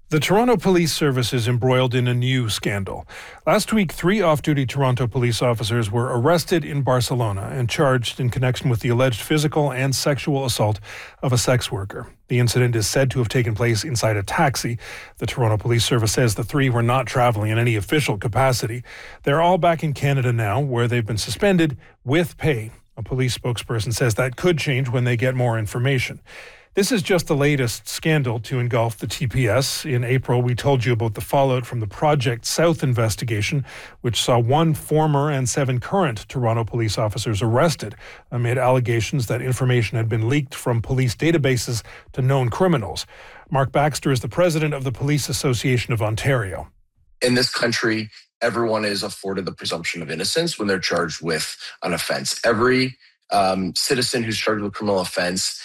The Toronto Police Service is embroiled in a new scandal. Last week, 3 off-duty Toronto police officers were arrested in Barcelona and charged in connection with the alleged physical and sexual assault of a sex worker. The incident is said to have taken place inside a taxi. The Toronto Police Service says the 3 were not traveling in any official capacity. They're all back in Canada now, where they've been suspended with pay. A police spokesperson says that could change when they get more information. This is just the latest scandal to engulf the TPS. In April, we told you about the fallout from the Project South investigation, which saw 1 former and 7 current Toronto police officers arrested amid allegations that information had been leaked from police databases to known criminals. Mark Baxter is the president of the Police Association of Ontario. In this country, everyone is afforded the presumption of innocence when they're charged with an offense. Every citizen who's charged with a criminal offense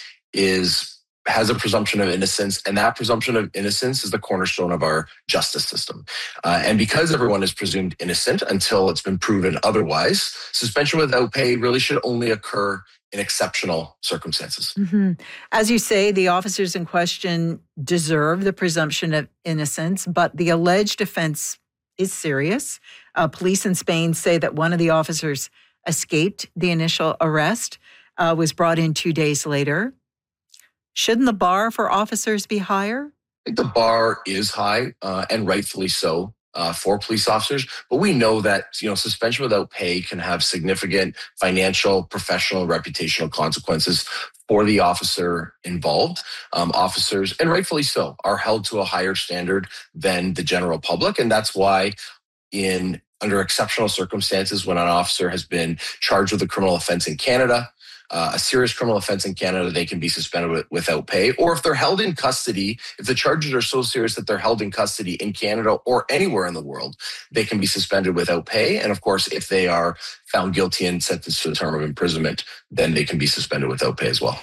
has a presumption of innocence, and that presumption of innocence is the cornerstone of our justice system. And because everyone is presumed innocent until it's been proven otherwise, suspension without pay really should only occur in exceptional circumstances. Mm-hmm. As you say, the officers in question deserve the presumption of innocence, but the alleged offense is serious. Police in Spain say that one of the officers escaped the initial arrest, was brought in 2 days later. Shouldn't the bar for officers be higher? I think the bar is high, and rightfully so, for police officers. But we know that suspension without pay can have significant financial, professional, reputational consequences for the officer involved. Officers, and rightfully so, are held to a higher standard than the general public, and that's why under exceptional circumstances, when an officer has been charged with a criminal offense in Canada, a serious criminal offense in Canada, they can be suspended without pay. Or if they're held in custody, if the charges are so serious that they're held in custody in Canada or anywhere in the world, they can be suspended without pay. And of course, if they are found guilty and sentenced to a term of imprisonment, then they can be suspended without pay as well.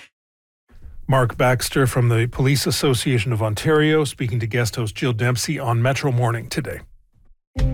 Mark Baxter from the Police Association of Ontario speaking to guest host Jill Dempsey on Metro Morning today.